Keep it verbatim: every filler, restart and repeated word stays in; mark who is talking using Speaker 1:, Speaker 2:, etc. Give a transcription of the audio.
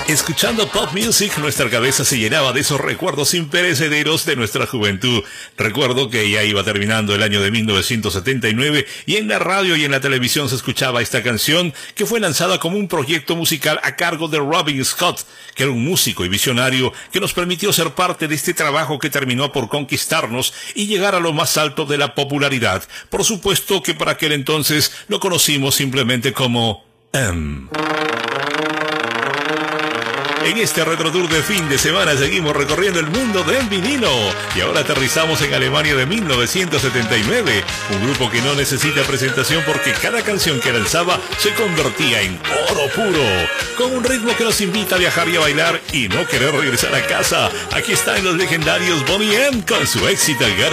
Speaker 1: Escuchando pop music, nuestra cabeza se llenaba de esos recuerdos imperecederos de nuestra juventud. Recuerdo que ya iba terminando el año de mil novecientos setenta y nueve y en la radio y en la televisión se escuchaba esta canción que fue lanzada como un proyecto musical a cargo de Robin Scott, que era un músico y visionario que nos permitió ser parte de este trabajo que terminó por conquistarnos y llegar a lo más alto de la popularidad. Por supuesto que para aquel entonces lo conocimos simplemente como M. En este retrotour de fin de semana seguimos recorriendo el mundo del vinilo y ahora aterrizamos en Alemania de mil novecientos setenta y nueve, un grupo que no necesita presentación porque cada canción que lanzaba se convertía en oro puro, con un ritmo que nos invita a viajar y a bailar y no querer regresar a casa. Aquí están los legendarios Boney M con su éxito